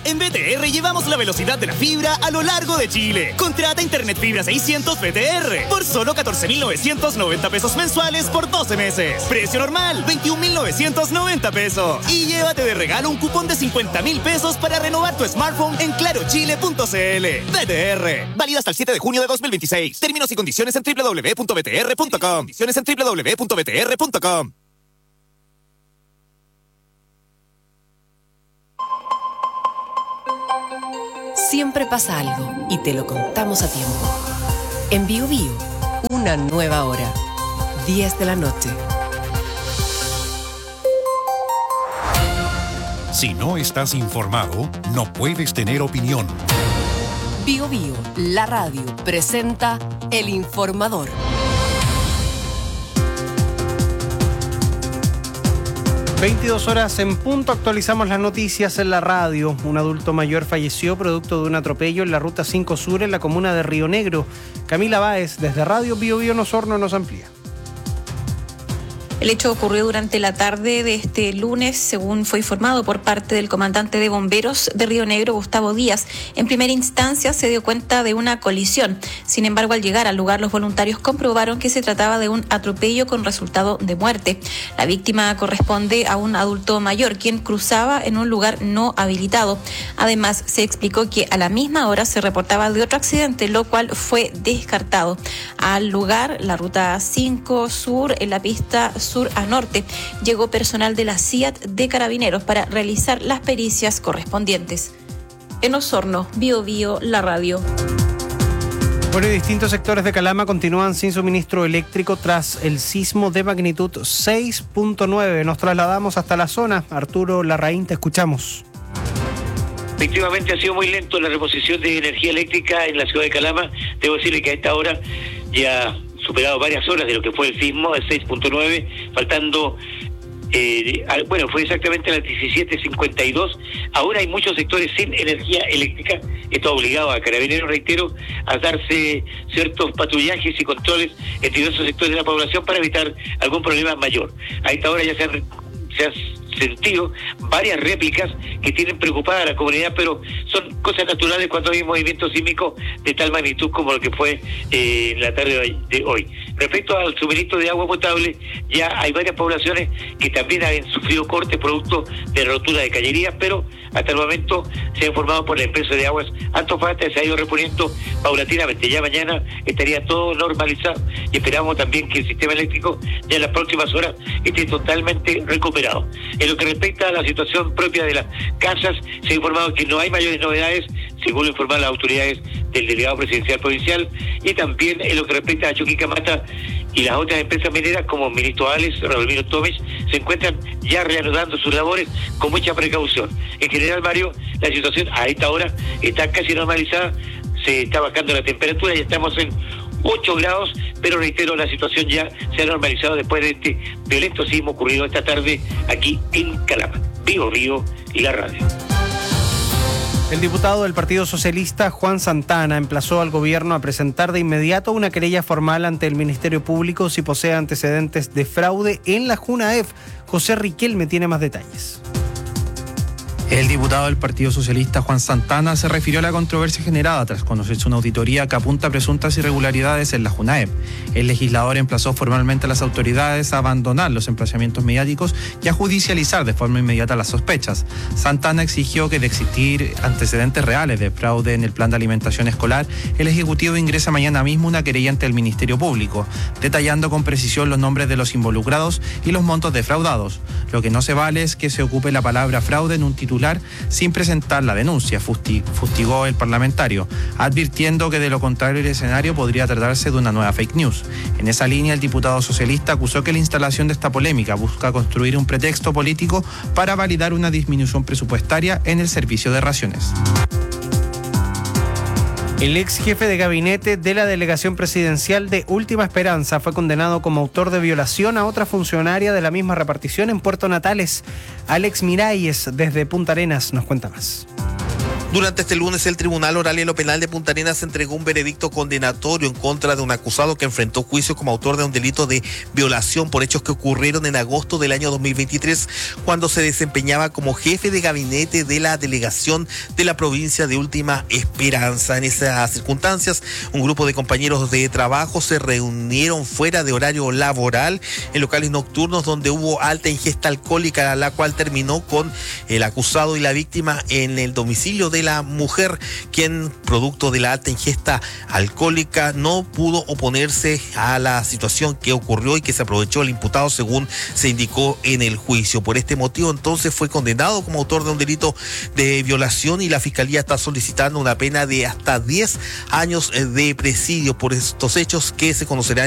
En BTR llevamos la velocidad de la fibra a lo largo de Chile. Contrata Internet Fibra 600 BTR por solo 14,990 pesos mensuales por 12 meses. Precio normal, 21,990 pesos. Y llévate de regalo un cupón de 50,000 pesos para renovar tu smartphone en clarochile.cl. BTR. Válido hasta el 7 de junio de 2026. Términos y condiciones en www.btr.com. Condiciones en www.btr.com. Siempre pasa algo y te lo contamos a tiempo. En Bio, una nueva hora. 10 de la noche. Si no estás informado, no puedes tener opinión. Bio, la radio, presenta El Informador. 22 horas en punto, actualizamos las noticias en la radio. Un adulto mayor falleció producto de un atropello en la Ruta 5 Sur en la comuna de Río Negro. Camila Báez, desde Radio Bio Osorno, nos amplía. El hecho ocurrió durante la tarde de este lunes, según fue informado por parte del comandante de bomberos de Río Negro, Gustavo Díaz. En primera instancia se dio cuenta de una colisión. Sin embargo, al llegar al lugar, los voluntarios comprobaron que se trataba de un atropello con resultado de muerte. La víctima corresponde a un adulto mayor, quien cruzaba en un lugar no habilitado. Además, se explicó que a la misma hora se reportaba de otro accidente, lo cual fue descartado. Al lugar, la Ruta 5 Sur, en la pista sur a norte, llegó personal de la CIAT de Carabineros para realizar las pericias correspondientes. En Osorno, Bio, la radio. Bueno, y distintos sectores de Calama continúan sin suministro eléctrico tras el sismo de magnitud 6.9. Nos trasladamos hasta la zona. Arturo Larraín, te escuchamos. Efectivamente ha sido muy lento la reposición de energía eléctrica en la ciudad de Calama. Debo decirle que a esta hora ya superado varias horas de lo que fue el sismo, el 6.9, faltando, fue exactamente a las 17:52. Ahora hay muchos sectores sin energía eléctrica. Esto ha obligado a Carabineros, reitero, a darse ciertos patrullajes y controles en diversos sectores de la población para evitar algún problema mayor. A esta hora ya se ha sentido varias réplicas que tienen preocupada a la comunidad, pero son cosas naturales cuando hay movimiento sísmico de tal magnitud como lo que fue en la tarde de hoy. Respecto al suministro de agua potable, ya hay varias poblaciones que también han sufrido cortes producto de rotura de cañerías, pero hasta el momento se ha informado por la empresa de aguas Antofagasta, se ha ido reponiendo paulatinamente. Ya mañana estaría todo normalizado y esperamos también que el sistema eléctrico ya en las próximas horas esté totalmente recuperado. En lo que respecta a la situación propia de las casas, se ha informado que no hay mayores novedades, según lo informaron las autoridades del delegado presidencial provincial, y también en lo que respecta a Chuquicamata y las otras empresas mineras como Ministro Ales, Raúl Tomich, se encuentran ya reanudando sus labores con mucha precaución. En general, Mario, la situación a esta hora está casi normalizada, se está bajando la temperatura, ya estamos en 8 grados, pero reitero, la situación ya se ha normalizado después de este violento sismo ocurrido esta tarde aquí en Calama. Bio y la radio. El diputado del Partido Socialista, Juan Santana, emplazó al gobierno a presentar de inmediato una querella formal ante el Ministerio Público si posee antecedentes de fraude en la JUNAEF. José Riquelme tiene más detalles. El diputado del Partido Socialista, Juan Santana, se refirió a la controversia generada tras conocerse una auditoría que apunta a presuntas irregularidades en la JUNAEF. El legislador emplazó formalmente a las autoridades a abandonar los emplazamientos mediáticos y a judicializar de forma inmediata las sospechas. Santana exigió que, de existir antecedentes reales de fraude en el plan de alimentación escolar, el Ejecutivo ingresa mañana mismo una querella ante el Ministerio Público, detallando con precisión los nombres de los involucrados y los montos defraudados. Lo que no se vale es que se ocupe la palabra fraude en un titular sin presentar la denuncia, fustigó el parlamentario, advirtiendo que de lo contrario el escenario podría tratarse de una nueva fake news. En esa línea, el diputado socialista acusó que la instalación de esta polémica busca construir un pretexto político para validar una disminución presupuestaria en el servicio de raciones. El ex jefe de gabinete de la delegación presidencial de Última Esperanza fue condenado como autor de violación a otra funcionaria de la misma repartición en Puerto Natales. Alex Miralles, desde Punta Arenas, nos cuenta más. Durante este lunes, el Tribunal Oral en lo Penal de Punta Arenas entregó un veredicto condenatorio en contra de un acusado que enfrentó juicio como autor de un delito de violación por hechos que ocurrieron en agosto del año 2023, cuando se desempeñaba como jefe de gabinete de la delegación de la provincia de Última Esperanza. En esas circunstancias, un grupo de compañeros de trabajo se reunieron fuera de horario laboral en locales nocturnos donde hubo alta ingesta alcohólica, la cual terminó con el acusado y la víctima en el domicilio de la mujer, quien, producto de la alta ingesta alcohólica, no pudo oponerse a la situación que ocurrió y que se aprovechó el imputado, según se indicó en el juicio. Por este motivo, entonces, fue condenado como autor de un delito de violación y la Fiscalía está solicitando una pena de hasta 10 años de presidio por estos hechos que se conocerán